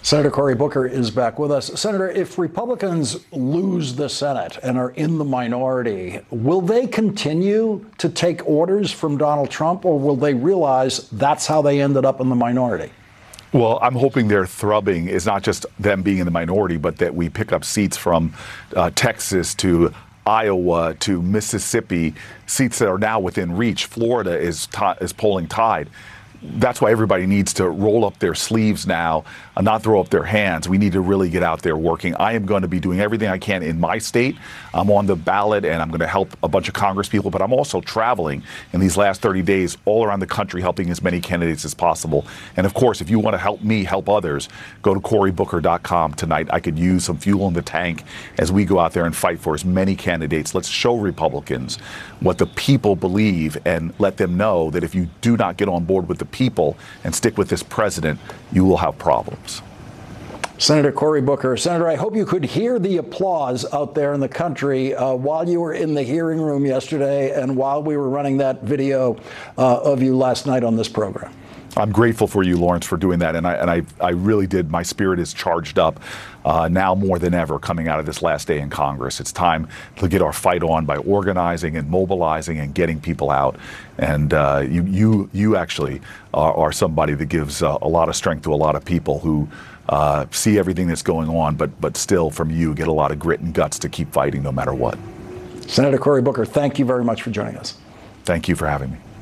Senator Cory Booker is back with us. Senator, if Republicans lose the Senate and are in the minority, will they continue to take orders from Donald Trump, or will they realize that's how they ended up in the minority? Well, I'm hoping their thrubbing is not just them being in the minority, but that we pick up seats from Texas to Iowa to Mississippi, seats that are now within reach. Florida is polling tied. That's why everybody needs to roll up their sleeves now and not throw up their hands. We need to really get out there working. I am going to be doing everything I can in my state. I'm on the ballot and I'm going to help a bunch of Congress people, but I'm also traveling in these last 30 days all around the country helping as many candidates as possible. And of course, if you want to help me help others, go to CoryBooker.com tonight. I could use some fuel in the tank as we go out there and fight for as many candidates. Let's show Republicans what the people believe and let them know that if you do not get on board with the people and stick with this president, you will have problems. Senator Cory Booker. Senator, I hope you could hear the applause out there in the country while you were in the hearing room yesterday and while we were running that video of you last night on this program. I'm grateful for you, Lawrence, for doing that. And I really did. My spirit is charged up now more than ever coming out of this last day in Congress. It's time to get our fight on by organizing and mobilizing and getting people out. And you actually are somebody that gives a lot of strength to a lot of people who see everything that's going on, but still from you get a lot of grit and guts to keep fighting no matter what. Senator Cory Booker, thank you very much for joining us. Thank you for having me.